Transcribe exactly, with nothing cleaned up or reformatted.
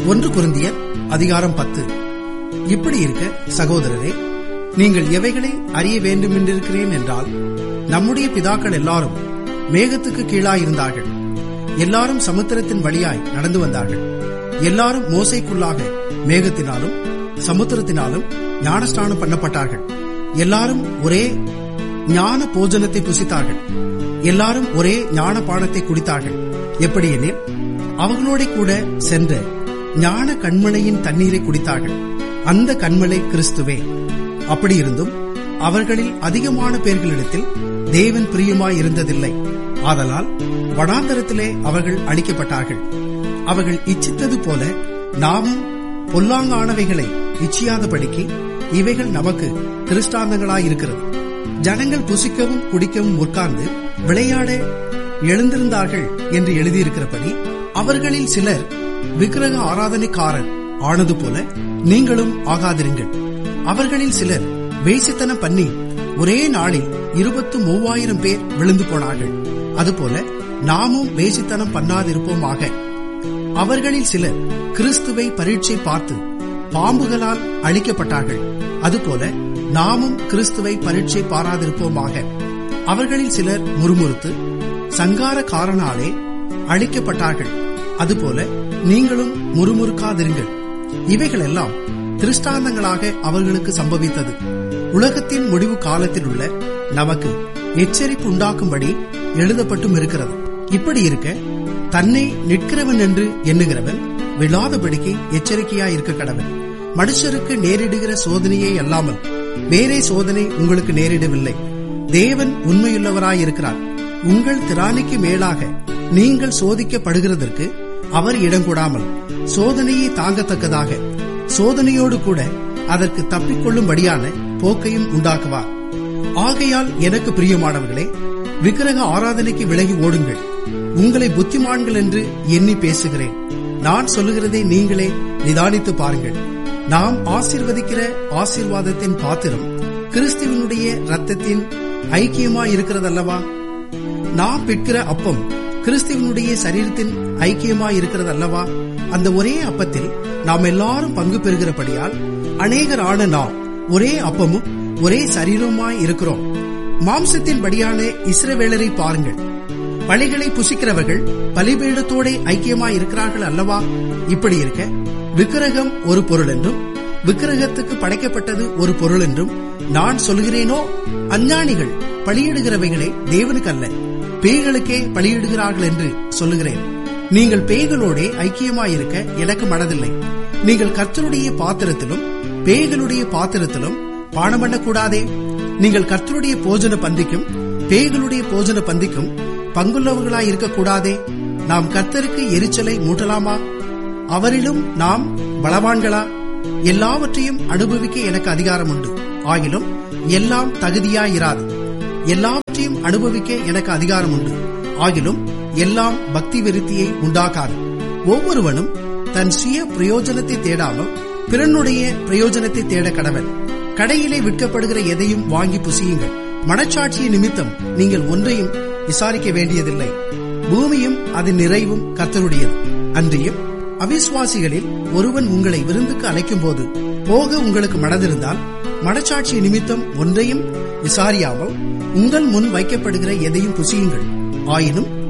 ஒன்று கொரிந்தியர் அதிகாரம் பத்து. இப்படி இருக்க சகோதரரே, நீங்கள் எவைகளை அறிய வேண்டுமென்றிருக்கிறேன் என்றால், நம்முடைய பிதாக்கள் எல்லாரும் மேகத்துக்கு கீழாயிருந்தார்கள். எல்லாரும் சமுத்திரத்தின் வழியாய் நடந்து வந்தார்கள். எல்லாரும் மோசைக்குள்ளாக மேகத்தினாலும் சமுத்திரத்தினாலும் ஞானஸ்நானம் பண்ணப்பட்டார்கள். எல்லாரும் ஒரே ஞான போஜனத்தை புசித்தார்கள். எல்லாரும் ஒரே ஞான பானத்தை குடித்தார்கள். எப்படியெனில், அவர்களோட கூட சென்ற ஞான கண்மலையின் தண்ணீரை குடித்தார்கள். அந்த கண்மலை கிறிஸ்துவே. அப்படியிருந்தும் அவர்களில் அதிகமான பேர்களிடத்தில் தேவன் பிரியமாய் இருந்ததில்லை. ஆதலால் வனாந்தரத்திலே அவர்கள் அழிக்கப்பட்டார்கள். அவர்கள் இச்சித்தது போல நாமும் பொல்லாங்கானவைகளை இச்சியாதபடிக்கு இவைகள் நமக்கு திருஷ்டாந்தங்களாயிருக்கிறது. ஜனங்கள் புசிக்கவும் குடிக்கவும் உட்கார்ந்து விளையாட எழுந்திருந்தார்கள் என்று எழுதியிருக்கிறபடி, அவர்களில் சிலர் விக்கிரக ஆராதனைக்காரர் ஆனது போல நீங்களும் ஆகாதிருங்கள். அவர்களில் சிலர் வேசித்தனம் பண்ணி ஒரே நாளில் இருபத்து மூவாயிரம் பேர் விழுந்து போனார்கள். அதுபோல நாமும் வேசித்தனம் பண்ணாதிருப்போமாக. அவர்களில் சிலர் கிறிஸ்துவை பரீட்சை பார்த்து பாம்புகளால் அழிக்கப்பட்டார்கள். அதுபோல நாமும் கிறிஸ்துவை பரீட்சை பாராதிருப்போமாக. அவர்களில் சிலர் முறுமுறுத்து சங்காரக்காரனாலே அழிக்கப்பட்டார்கள். அதுபோல நீங்களும் முறுமுறுக்காதிருங்கள். இவைகளெல்லாம் திருஷ்டாந்தங்களாக அவர்களுக்கு சம்பவித்தது. உலகத்தின் முடிவு காலத்தில் உள்ள நமக்கு எச்சரிப்பு உண்டாக்கும்படி எழுதப்பட்டும் இருக்கிறது. இப்படி இருக்க தன்னை நிற்கிறவன் என்று எண்ணுகிறவன் விழாதபடிக்கு எச்சரிக்கையாயிருக்க கடவன். மனுஷருக்கு நேரிடுகிற சோதனையே அல்லாமல் வேறே சோதனை உங்களுக்கு நேரிடவில்லை. தேவன் உண்மையுள்ளவராயிருக்கிறார். உங்கள் திராணிக்கு மேலாக நீங்கள் சோதிக்கப்படுகிறதற்கு அவர் இடம் கொடாமல் சோதனையை தாங்கத்தக்கதாக சோதனையோடு கூட அதற்கு தப்பிக்கொள்ளும்படியான போக்கையும் உண்டாக்குவார். ஆகையால் எனக்கு பிரியமானவர்களே, விக்கிரக ஆராதனைக்கு விலகி ஓடுங்கள். உங்களை புத்திமான்கள் என்று எண்ணி பேசுகிறேன். நான் சொல்லுகிறதை நீங்களே நிதானித்து பாருங்கள். நாம் ஆசீர்வதிக்கிற ஆசீர்வாதத்தின் பாத்திரம் கிறிஸ்துவனுடைய இரத்தத்தின் ஐக்கியமாயிருக்கிறதல்லவா? நாம் பிற்கிற அப்பம் கிறிஸ்துவனுடைய சரீரத்தின் ஐக்கியமாயிருக்கிறதல்லவா? அந்த ஒரே அப்பத்தில் நாம் எல்லாரும் பங்கு பெறுகிறபடியால் அநேகரான நாம் ஒரே அப்பமும் ஒரே சரீரமாய் இருக்கிறோம். மாம்சத்தின் படியான இஸ்ரவேலரை பாருங்கள். பலிகளை புசிக்கிறவர்கள் பலிபீடத்தோட ஐக்கியமாய் இருக்கிறார்கள் அல்லவா? இப்படி இருக்க விக்கிரகம் ஒரு பொருள் என்றும் விக்கிரகத்துக்கு படைக்கப்பட்டது ஒரு பொருள் என்றும் நான் சொல்கிறேனோ? அஞ்ஞானிகள் பலியிடுகிறவைகளை தேவனுக்கு அல்ல, பேய்களுக்கே பலியிடுகிறார்கள் என்று சொல்லுகிறேன். நீங்கள் பேய்களோட ஐக்கியமாயிருக்க எனக்கு மனதில்லை. நீங்கள் கர்த்தருடைய பாத்திரத்திலும் பேய்களுடைய பாத்திரத்திலும் பானம் பண்ணக்கூடாதே. நீங்கள் கர்த்தருடைய போஜன பந்திக்கும் பேய்களுடைய போஜன பந்திக்கும் பங்குள்ளவர்களாயிருக்க கூடாதே. நாம் கர்த்தருக்கு எரிச்சலை மூட்டலாமா? அவரிலும் நாம் பலவான்களா? எல்லாவற்றையும் அனுபவிக்க எனக்கு அதிகாரம் உண்டு. ஆகிலும் எல்லாம் தகுதியாயிராது. எல்லாவற்றையும் அனுபவிக்க எனக்கு அதிகாரம் உண்டு. ஆகிலும் எல்லாம் பக்தி விருத்தியை உண்டாக்காது. ஒவ்வொருவனும் தன் சுய பிரயோஜனத்தை தேடாமல் பிறனுடைய பிரயோஜனத்தை தேட கடவன். கடையிலே விற்கப்படுகிற எதையும் வாங்கி புசியுங்கள். மனச்சாட்சிய நிமித்தம் நீங்கள் ஒன்றையும் விசாரிக்க வேண்டியதில்லை. பூமியும் அதன் நிறைவும் கர்த்தருடையது. அன்றியும் அவிசுவாசிகளில் ஒருவன் உங்களை விருந்துக்கு அழைக்கும் போது போக உங்களுக்கு மனதிருந்தால், மனச்சாட்சிய நிமித்தம் ஒன்றையும் விசாரியாமல் உங்கள் முன் வைக்கப்படுகிற எதையும் புசியுங்கள். ஆயினும்